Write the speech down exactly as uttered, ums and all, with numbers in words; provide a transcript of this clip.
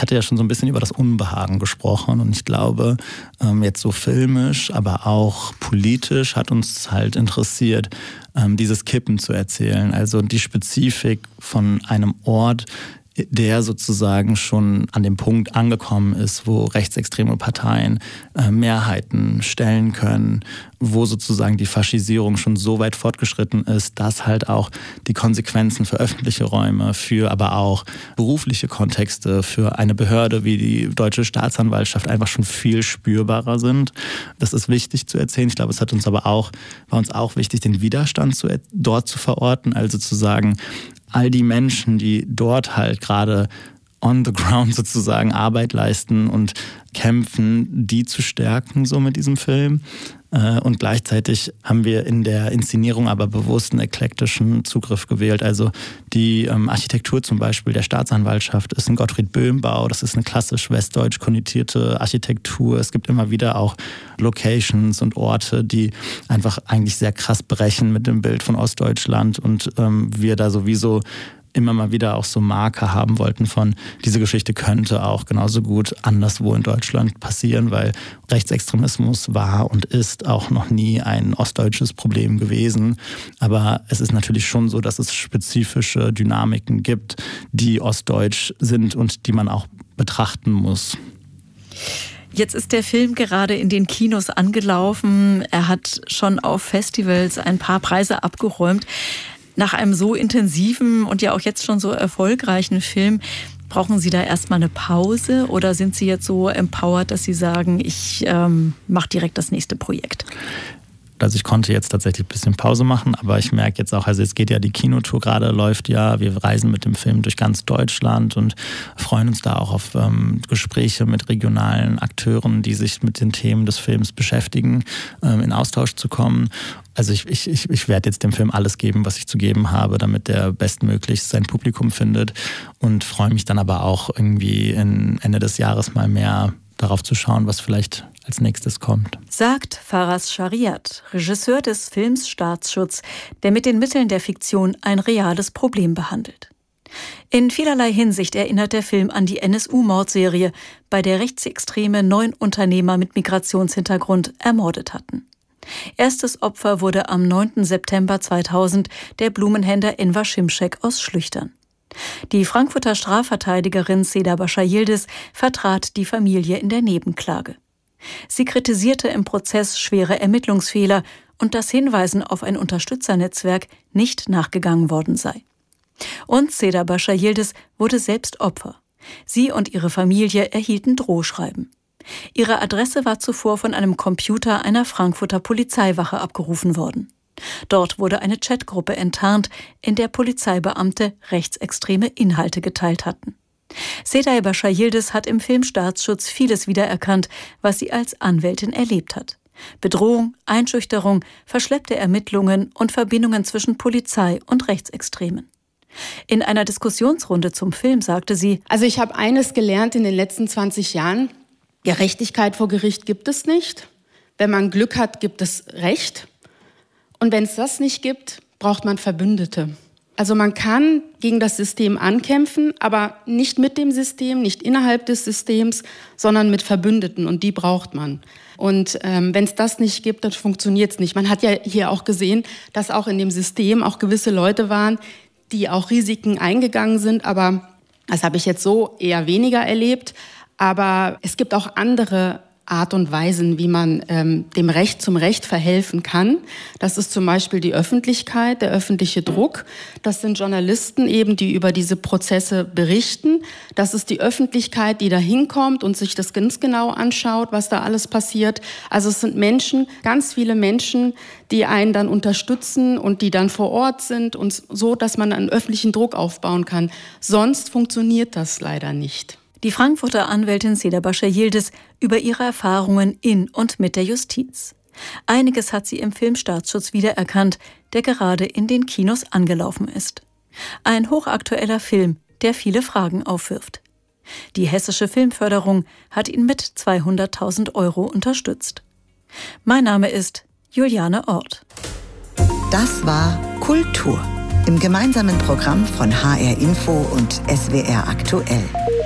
hatte ja schon so ein bisschen über das Unbehagen gesprochen und ich glaube, jetzt so filmisch, aber auch politisch hat uns halt interessiert, dieses Kippen zu erzählen. Also die Spezifik von einem Ort, der sozusagen schon an dem Punkt angekommen ist, wo rechtsextreme Parteien äh, Mehrheiten stellen können, wo sozusagen die Faschisierung schon so weit fortgeschritten ist, dass halt auch die Konsequenzen für öffentliche Räume, für aber auch berufliche Kontexte, für eine Behörde wie die Deutsche Staatsanwaltschaft einfach schon viel spürbarer sind. Das ist wichtig zu erzählen. Ich glaube, es hat uns aber auch, war uns auch wichtig, den Widerstand zu, dort zu verorten, also zu sagen, all die Menschen, die dort halt gerade on the ground sozusagen Arbeit leisten und kämpfen, die zu stärken so mit diesem Film. Und gleichzeitig haben wir in der Inszenierung aber bewusst einen eklektischen Zugriff gewählt. Also die Architektur zum Beispiel der Staatsanwaltschaft ist ein Gottfried Böhm-Bau. Das ist eine klassisch westdeutsch konnotierte Architektur. Es gibt immer wieder auch Locations und Orte, die einfach eigentlich sehr krass brechen mit dem Bild von Ostdeutschland. Und ähm, wir da sowieso immer mal wieder auch so Marker haben wollten von, diese Geschichte könnte auch genauso gut anderswo in Deutschland passieren, weil Rechtsextremismus war und ist auch noch nie ein ostdeutsches Problem gewesen. Aber es ist natürlich schon so, dass es spezifische Dynamiken gibt, die ostdeutsch sind und die man auch betrachten muss. Jetzt ist der Film gerade in den Kinos angelaufen. Er hat schon auf Festivals ein paar Preise abgeräumt. Nach einem so intensiven und ja auch jetzt schon so erfolgreichen Film, brauchen Sie da erstmal eine Pause oder sind Sie jetzt so empowered, dass Sie sagen, ich ähm, mache direkt das nächste Projekt? Also ich konnte jetzt tatsächlich ein bisschen Pause machen, aber ich merke jetzt auch, also jetzt geht ja die Kinotour gerade, läuft ja, wir reisen mit dem Film durch ganz Deutschland und freuen uns da auch auf ähm, Gespräche mit regionalen Akteuren, die sich mit den Themen des Films beschäftigen, ähm, in Austausch zu kommen. Also ich, ich, ich werde jetzt dem Film alles geben, was ich zu geben habe, damit der bestmöglichst sein Publikum findet und freue mich dann aber auch irgendwie in Ende des Jahres mal mehr darauf zu schauen, was vielleicht als nächstes kommt. Sagt Faraz Shariat, Regisseur des Films Staatsschutz, der mit den Mitteln der Fiktion ein reales Problem behandelt. In vielerlei Hinsicht erinnert der Film an die N S U-Mordserie, bei der Rechtsextreme neun Unternehmer mit Migrationshintergrund ermordet hatten. Erstes Opfer wurde am neunten September zweitausend der Blumenhändler Enver Şimşek aus Schlüchtern. Die Frankfurter Strafverteidigerin Seda Bascha Yildiz vertrat die Familie in der Nebenklage. Sie kritisierte im Prozess schwere Ermittlungsfehler und dass Hinweisen auf ein Unterstützernetzwerk nicht nachgegangen worden sei. Und Seda Bascha Yildiz wurde selbst Opfer. Sie und ihre Familie erhielten Drohschreiben. Ihre Adresse war zuvor von einem Computer einer Frankfurter Polizeiwache abgerufen worden. Dort wurde eine Chatgruppe enttarnt, in der Polizeibeamte rechtsextreme Inhalte geteilt hatten. Seda Bascha Yildiz hat im Film Staatsschutz vieles wiedererkannt, was sie als Anwältin erlebt hat. Bedrohung, Einschüchterung, verschleppte Ermittlungen und Verbindungen zwischen Polizei und Rechtsextremen. In einer Diskussionsrunde zum Film sagte sie: Also ich habe eines gelernt in den letzten zwanzig Jahren. Gerechtigkeit vor Gericht gibt es nicht. Wenn man Glück hat, gibt es Recht. Und wenn es das nicht gibt, braucht man Verbündete. Also man kann gegen das System ankämpfen, aber nicht mit dem System, nicht innerhalb des Systems, sondern mit Verbündeten, und die braucht man. Und ähm, wenn es das nicht gibt, dann funktioniert es nicht. Man hat ja hier auch gesehen, dass auch in dem System auch gewisse Leute waren, die auch Risiken eingegangen sind, aber das habe ich jetzt so eher weniger erlebt. Aber es gibt auch andere Art und Weisen, wie man ähm, dem Recht zum Recht verhelfen kann. Das ist zum Beispiel die Öffentlichkeit, der öffentliche Druck. Das sind Journalisten eben, die über diese Prozesse berichten. Das ist die Öffentlichkeit, die da hinkommt und sich das ganz genau anschaut, was da alles passiert. Also es sind Menschen, ganz viele Menschen, die einen dann unterstützen und die dann vor Ort sind und so, dass man einen öffentlichen Druck aufbauen kann. Sonst funktioniert das leider nicht. Die Frankfurter Anwältin Seda Bascha Yildiz über ihre Erfahrungen in und mit der Justiz. Einiges hat sie im Film Staatsschutz wiedererkannt, der gerade in den Kinos angelaufen ist. Ein hochaktueller Film, der viele Fragen aufwirft. Die hessische Filmförderung hat ihn mit zweihunderttausend Euro unterstützt. Mein Name ist Juliane Ort. Das war Kultur im gemeinsamen Programm von H R Info und S W R aktuell.